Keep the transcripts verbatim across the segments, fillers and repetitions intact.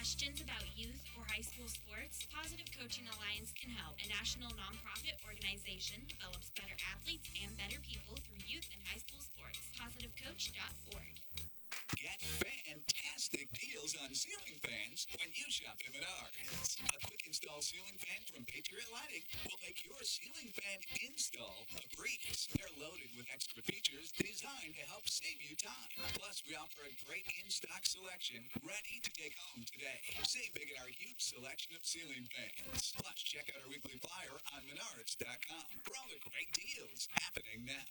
questions about youth or high school sports? Positive Coaching Alliance can help. A national nonprofit organization develops better athletes and better people through youth and high school sports. positive coach dot org. Get fantastic deals on ceiling fans when you shop at Menards. A quick install ceiling fan from Patriot Lighting will make your ceiling fan install a breeze. They're loaded with extra features designed to help save you time. Plus, we offer a great in-stock selection ready to take home today. Save big at our huge selection of ceiling fans. Plus, check out our weekly flyer on menards dot com for all the great deals happening now.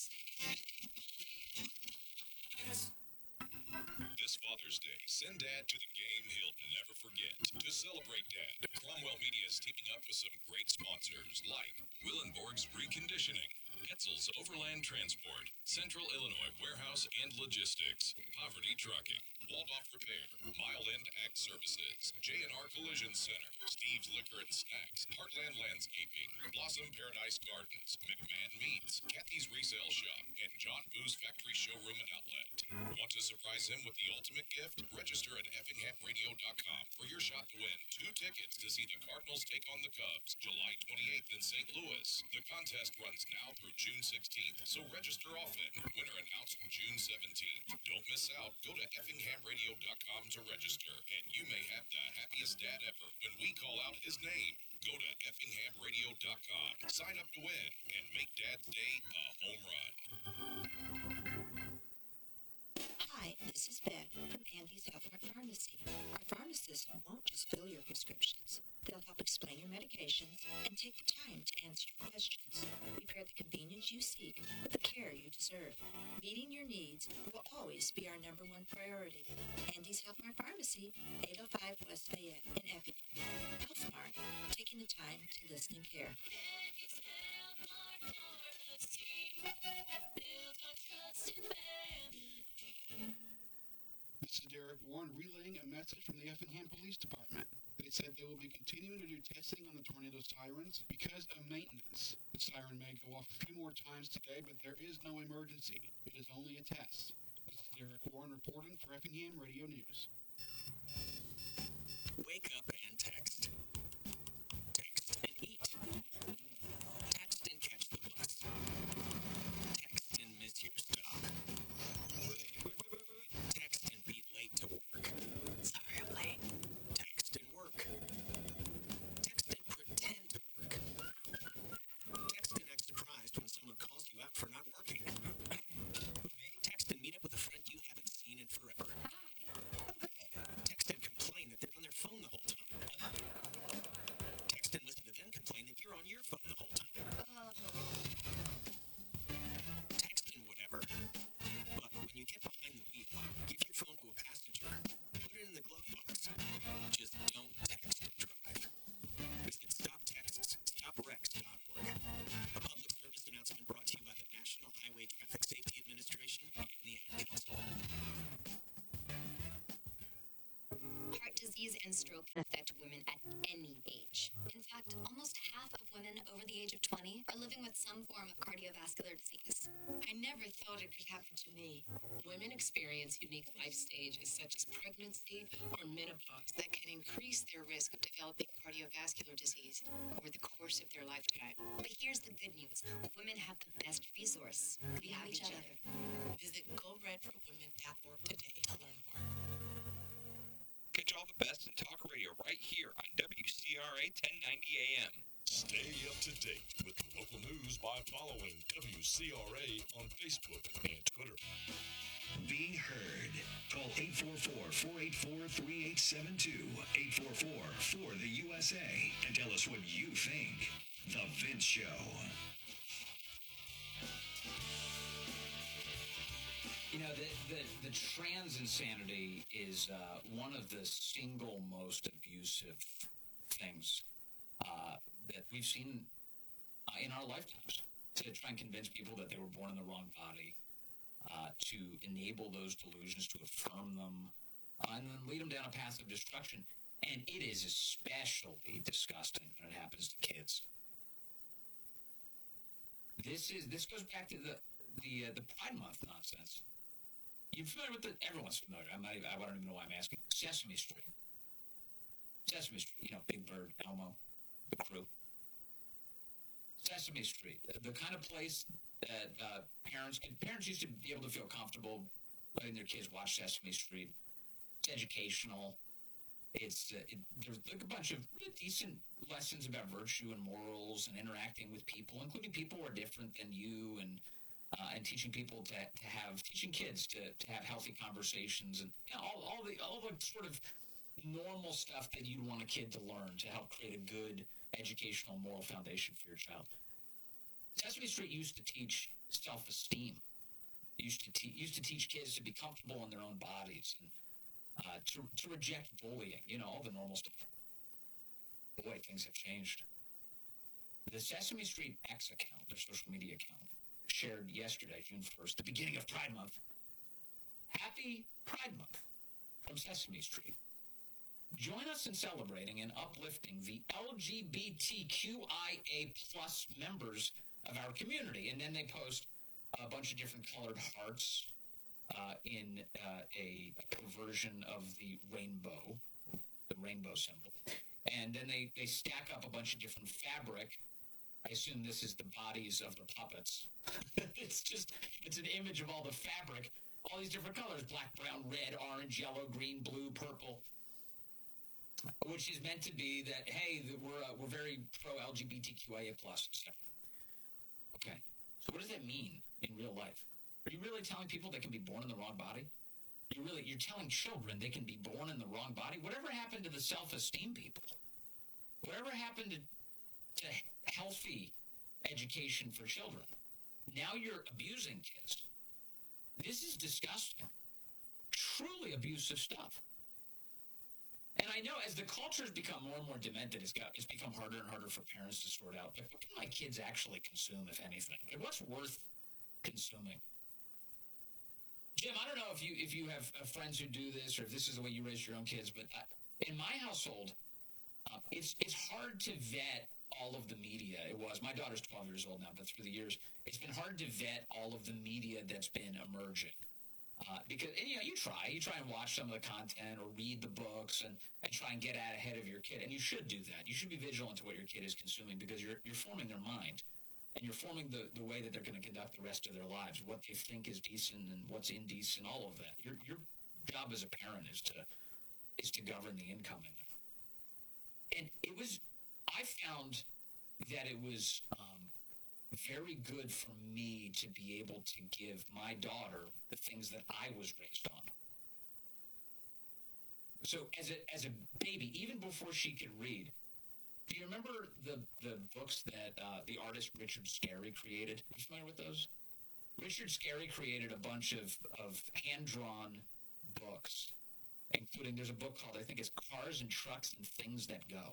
This Father's Day, send Dad to the game he'll never forget. To celebrate Dad, Cromwell Media is teaming up with some great sponsors like Willenborg's Reconditioning, Etzel's Overland Transport, Central Illinois Warehouse and Logistics, Poverty Trucking, Waldorf Repair, Mile End Ag Services, J and R Collision Center, Steve's Liquor and Snacks, Heartland Landscaping, Blossom Paradise Gardens, McMahon Meats, Kathy's Resale Shop, and John Boo's Factory Showroom and Outlet. Want to surprise him with the ultimate gift? Register at effingham radio dot com for your shot to win two tickets to see the Cardinals take on the Cubs July twenty-eighth in Saint Louis. The contest runs now through June sixteenth, so register often. Winner announced June seventeenth. Don't miss out. Go to effingham radio dot com to register, and you may have the happiest dad ever when we call out his name. Go to effingham radio dot com, sign up to win, and make Dad's Day a home run. Hi, this is Beth from Andy's Healthmart Pharmacy. Our pharmacists won't just fill your prescriptions. They'll help explain your medications and take the time to answer your questions. We pair the convenience you seek with the care you deserve. Meeting your needs will always be our number one priority. Andy's Healthmart Pharmacy, eight oh five West Fayette in Effingham. Healthmart, taking the time to listen and care. Andy's Healthmart Pharmacy, built on trust and family. This is Derek Warren relaying a message from the Effingham Police Department. They said they will be continuing to do testing on the tornado sirens because of maintenance. The siren may go off a few more times today, but there is no emergency. It is only a test. This is Derek Warren reporting for Effingham Radio News. Wake up and text. Text and eat. Text and catch the bus. Text and miss your stop. Text and be late to work. Sorry, I'm late. Text and work. Text and pretend to work. Text and act surprised when someone calls you out for not working. Text and meet up with a friend you haven't seen in forever. Text and complain that they're on their phone the whole time. Text and listen to them complain that you're on your phone the whole time. Text and whatever. But when you get behind the wheel, give your phone to a passenger. Put it in the glove box. Just don't text and drive. Visit stop texts stop wrecks dot org. A public service announcement brought to you by the National Highway Traffic Safety Administration and the Ad Council. Heart disease and stroke can affect women at any age. In fact, almost half of women over the age of twenty are living with some form of cardiovascular disease. I never thought it could happen to me. Women experience unique life stages such as pregnancy or menopause that can increase their risk of developing cardiovascular disease over the course of their lifetime. But here's the good news. Women have the best resource. We, have each other. Visit go red for women dot org today to learn more. Catch all the best in talk radio right here on W C R A ten ninety A M. Stay up to date with local news by following W C R A on Facebook and Twitter. Being heard. Call eight four four, four eight four, three eight seven two, eight four four, four the U S A, and tell us what you think. The Vince Show. You know, the, the, the trans insanity is uh, one of the single most abusive things uh, that we've seen uh, in our lifetimes. To try and convince people that they were born in the wrong body, uh, to enable those delusions, to affirm them, uh, and then lead them down a path of destruction. And it is especially disgusting when it happens to kids. This is this goes back to the the uh, the Pride Month nonsense. You familiar with the? Everyone's familiar. I'm not even. I don't even know why I'm asking. Sesame Street. Sesame Street, you know, Big Bird, Elmo, the crew. Sesame Street, the kind of place that uh, parents could, parents used to be able to feel comfortable letting their kids watch Sesame Street. It's educational. It's uh, it, there's like a bunch of decent lessons about virtue and morals and interacting with people, including people who are different than you, and uh, and teaching people to, to have teaching kids to, to have healthy conversations, and you know, all all the all the sort of normal stuff that you'd want a kid to learn to help create a good educational moral foundation for your child. Sesame Street used to teach self-esteem. Used to te- used to teach kids to be comfortable in their own bodies and uh, to to reject bullying. You know, all the normal stuff. Boy, things have changed. The Sesame Street X account, their social media account, shared yesterday, June first, the beginning of Pride Month. Happy Pride Month from Sesame Street. Join us in celebrating and uplifting the L G B T Q I A plus members of our community. And then they post a bunch of different colored hearts uh, in uh, a, a perversion of the rainbow, the rainbow symbol. And then they, they stack up a bunch of different fabric. I assume this is the bodies of the puppets. It's just, it's an image of all the fabric, all these different colors, black, brown, red, orange, yellow, green, blue, purple, which is meant to be that, hey, that we're uh, we're very pro-L G B T Q I A plus stuff. Okay, so what does that mean in real life? Are you really telling people they can be born in the wrong body? You really, you're telling children they can be born in the wrong body? Whatever happened to the self-esteem people? Whatever happened to, to healthy education for children? Now you're abusing kids. This is disgusting. Truly abusive stuff. And I know as the culture has become more and more demented, it's, got, it's become harder and harder for parents to sort out. Like, what can my kids actually consume, if anything? Like, what's worth consuming? Jim, I don't know if you if you have uh, friends who do this or if this is the way you raise your own kids, but uh, in my household, uh, it's it's hard to vet all of the media. It was. My daughter's twelve years old now, but through the years, it's been hard to vet all of the media that's been emerging. Uh, because, and, you know, you try. You try and watch some of the content or read the books and, and try and get out ahead of your kid. And you should do that. You should be vigilant to what your kid is consuming because you're you're forming their mind. And you're forming the, the way that they're going to conduct the rest of their lives, what they think is decent and what's indecent, all of that. Your your job as a parent is to is to govern the incoming there. And it was, I found that it was um, very good for me to be able to give my daughter the things that I was raised on. So as a as a baby, even before she could read, do you remember the, the books that uh, the artist Richard Scarry created? Are you familiar with those? Richard Scarry created a bunch of, of hand-drawn books, including, there's a book called, I think it's Cars and Trucks and Things That Go.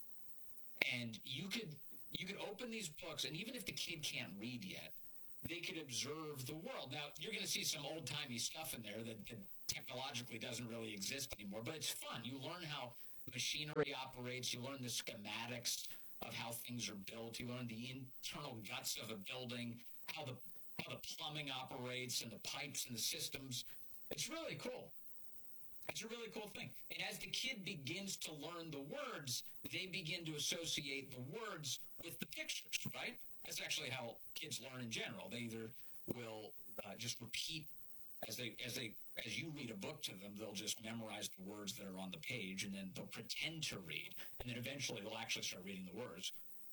And you could you could open these books, and even if the kid can't read yet, they could observe the world. Now, you're going to see some old-timey stuff in there that, that technologically doesn't really exist anymore, but it's fun. You learn how machinery operates. You learn the schematics of how things are built. You learn the internal guts of a building, how the how the plumbing operates and the pipes and the systems. It's really cool. It's a really cool thing. And as the kid begins to learn the words, they begin to associate the words with the pictures, right? That's actually how kids learn in general. They either will uh, just repeat as they as they as you read a book to them, they'll just memorize the words that are on the page, and then they'll pretend to read, and then eventually they'll actually start reading the words.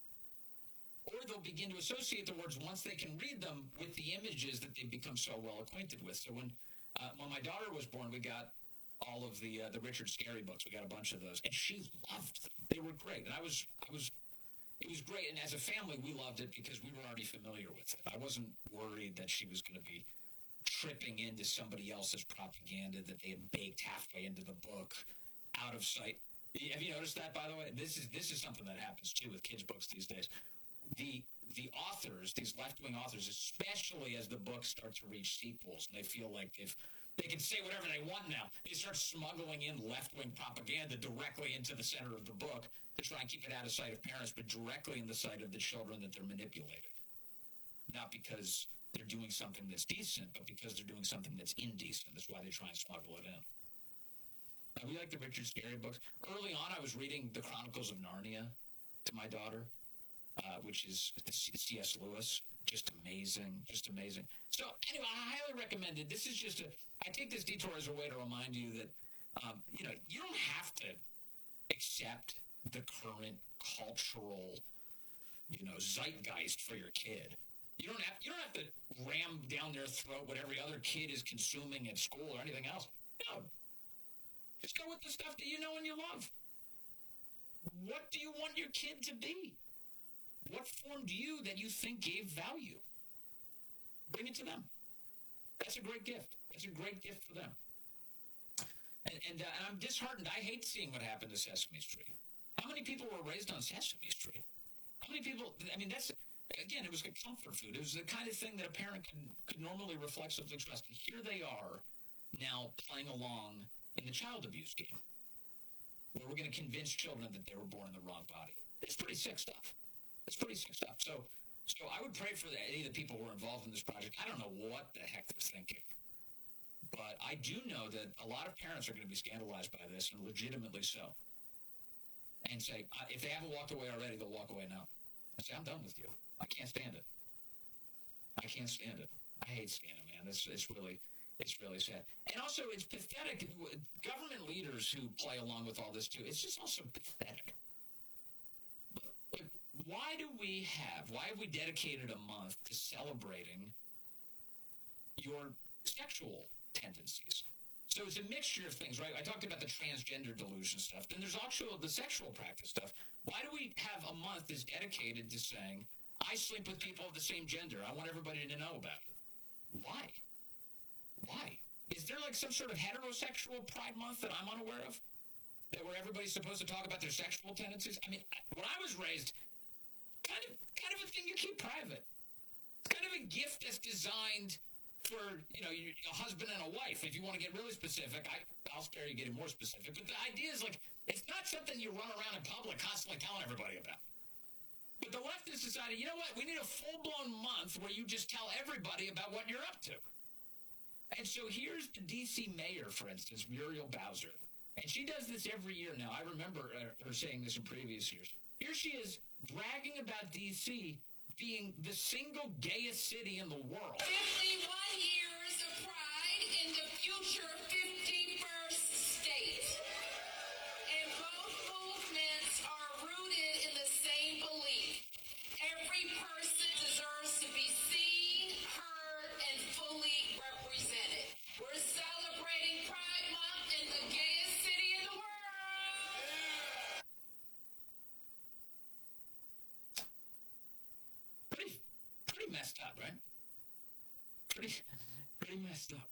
Or they'll begin to associate the words once they can read them with the images that they've become so well acquainted with. So when uh, when my daughter was born, we got all of the uh, the Richard Scarry books. We got a bunch of those, and she loved them. They were great, and I was I was it was great. And as a family, we loved it because we were already familiar with it. I wasn't worried that she was going to be tripping into somebody else's propaganda that they had baked halfway into the book, out of sight. Have you noticed that, by the way? This is this is something that happens too with kids' books these days. The the authors, these left-wing authors, especially as the books start to reach sequels, and they feel like they've they can say whatever they want now. They start smuggling in left-wing propaganda directly into the center of the book to try and keep it out of sight of parents, but directly in the sight of the children that they're manipulating. Not because they're doing something that's decent, but because they're doing something that's indecent. That's why they try and smuggle it in. Uh, we like the Richard Scarry books. Early on, I was reading The Chronicles of Narnia to my daughter, uh, which is the C S Lewis. Just amazing, just amazing. So anyway, I highly recommend it. This is just a, I take this detour as a way to remind you that, um, you know, you don't have to accept the current cultural, you know, zeitgeist for your kid. You don't have, you don't have to ram down their throat what every other kid is consuming at school or anything else. No. Just go with the stuff that you know and you love. What do you want your kid to be? What formed you that you think gave value? Bring it to them. That's a great gift. That's a great gift for them. And, and, uh, and I'm disheartened. I hate seeing what happened to Sesame Street. How many people were raised on Sesame Street? How many people, I mean, that's, again, it was a comfort food. It was the kind of thing that a parent could, could normally reflexively trust. And here they are now playing along in the child abuse game, where we're going to convince children that they were born in the wrong body. It's pretty sick stuff. It's pretty sick stuff. So, so I would pray for the, any of the people who are involved in this project. I don't know what the heck they're thinking, but I do know that a lot of parents are going to be scandalized by this, and legitimately so. And say, uh, if they haven't walked away already, they'll walk away now. I say, I'm done with you. I can't stand it. I can't stand it. I hate seeing it, man. It's it's really it's really sad. And also, it's pathetic. Government leaders who play along with all this too. It's just also pathetic. Why do we have, why have we dedicated a month to celebrating your sexual tendencies? So it's a mixture of things, right? I talked about the transgender delusion stuff. Then there's actual, the sexual practice stuff. Why do we have a month that's dedicated to saying, I sleep with people of the same gender. I want everybody to know about it. Why? Why? Is there like some sort of heterosexual pride month that I'm unaware of? That where everybody's supposed to talk about their sexual tendencies? I mean, when I was raised, Kind of, kind of a thing you keep private. It's kind of a gift that's designed for, you know, your, a husband and a wife. If you want to get really specific, I, I'll spare you getting more specific. But the idea is like, it's not something you run around in public constantly telling everybody about. But the left has decided, you know what? We need a full-blown month where you just tell everybody about what you're up to. And so here's the D C mayor, for instance, Muriel Bowser. And she does this every year now. I remember her saying this in previous years. Here she is bragging about D C being the single gayest city in the world. fifty-one years of pride in the future fifty-first state. And both movements are rooted in the same belief. Every person deserves to be seen, heard, and fully represented. We're celebrating Pride Month in the gayest city in the world. Pretty, pretty messed up, right? Pretty, pretty messed up.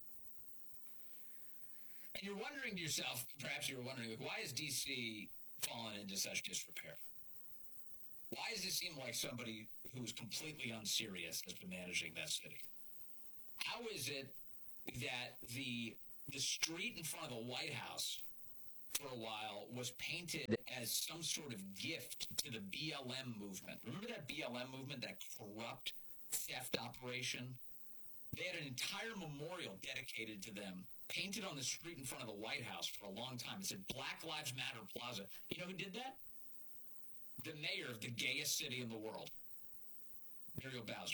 And you're wondering to yourself, perhaps you were wondering, like, why is D C fallen into such disrepair? Why does it seem like somebody who's completely unserious has been managing that city? How is it that the the street in front of the White House for a while was painted as some sort of gift to the B L M movement? Remember that B L M movement, that corrupt theft operation? They had an entire memorial dedicated to them, painted on the street in front of the White House for a long time. It said Black Lives Matter Plaza. You know who did that? The mayor of the gayest city in the world, Muriel Bowser.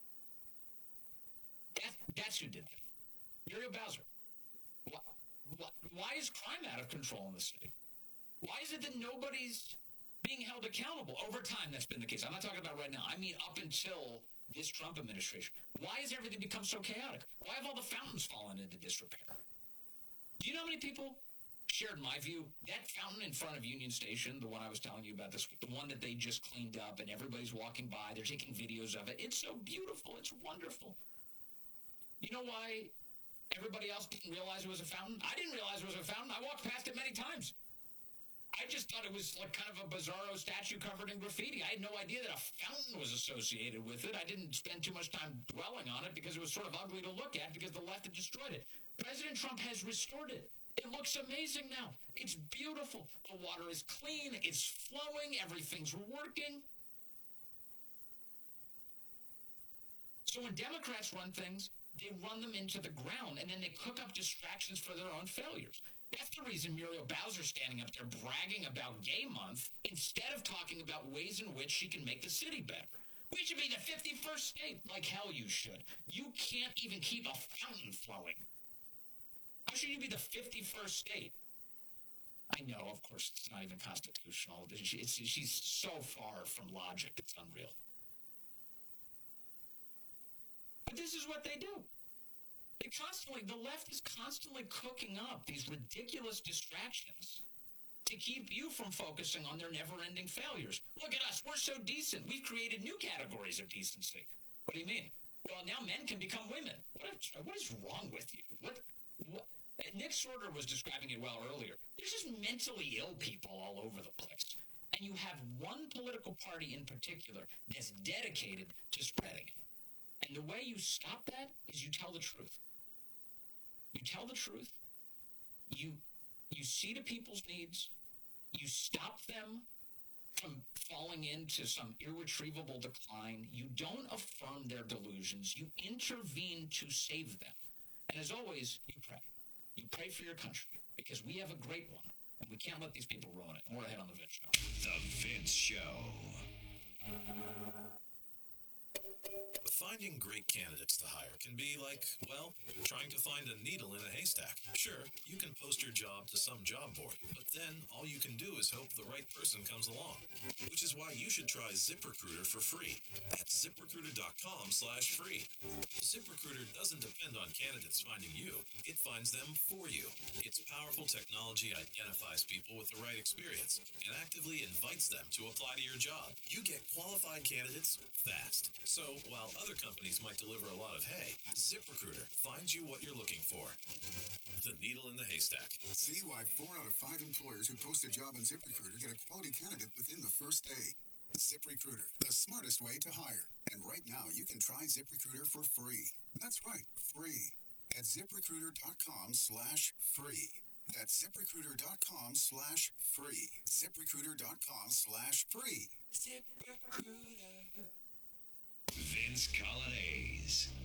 That, that's who did that. Muriel Bowser. Why, why, why is crime out of control in the city? Why is it that nobody's being held accountable? Over time, that's been the case. I'm not talking about right now. I mean up until this Trump administration. Why has everything become so chaotic? Why have all the fountains fallen into disrepair? Do you know how many people shared my view? That fountain in front of Union Station, the one I was telling you about this week, the one that they just cleaned up and everybody's walking by, they're taking videos of it. It's so beautiful. It's wonderful. You know why everybody else didn't realize it was a fountain? I didn't realize it was a fountain. I walked past it many times. I just thought it was like kind of a bizarro statue covered in graffiti. I had no idea that a fountain was associated with it. I didn't spend too much time dwelling on it because it was sort of ugly to look at because the left had destroyed it. President Trump has restored it. It looks amazing now. It's beautiful. The water is clean. It's flowing. Everything's working. So when Democrats run things, they run them into the ground, and then they cook up distractions for their own failures. That's the the reason Muriel Bowser's standing up there bragging about Gay Month instead of talking about ways in which she can make the city better. We should be the fifty-first state. Like hell you should. You can't even keep a fountain flowing. How should you be the fifty-first state? I know, of course, it's not even constitutional. It's, it's, she's so far from logic, it's unreal. But this is what they do. They constantly, the left is constantly cooking up these ridiculous distractions to keep you from focusing on their never-ending failures. Look at us, we're so decent. We've created new categories of decency. What do you mean? Well, now men can become women. What is, what is wrong with you? What, what? Nick Sorter was describing it well earlier. There's just mentally ill people all over the place. And you have one political party in particular that's dedicated to spreading it. And the way you stop that is you tell the truth. You tell the truth. You you see to people's needs. You stop them from falling into some irretrievable decline. You don't affirm their delusions. You intervene to save them. And as always, you pray. You pray for your country because we have a great one and we can't let these people ruin it. More ahead on The Vince Show. The Vince Show. Finding great candidates to hire can be like, well, trying to find a needle in a haystack. Sure, you can post your job to some job board, but then all you can do is hope the right person comes along. Which is why you should try ZipRecruiter for free at ZipRecruiter.com slash free. ZipRecruiter doesn't depend on candidates finding you. It finds them for you. Its powerful technology identifies people with the right experience and actively invites them to apply to your job. You get qualified candidates fast. So while other companies might deliver a lot of hay, ZipRecruiter finds you what you're looking for. The needle in the haystack. See why four out of five employers who post a job on ZipRecruiter get a quality candidate within the first day. ZipRecruiter, the smartest way to hire. And right now, you can try ZipRecruiter for free. That's right, free. At ZipRecruiter.com slash free. That's ZipRecruiter.com slash free. ZipRecruiter.com slash free. ZipRecruiter. Vince Colonnese.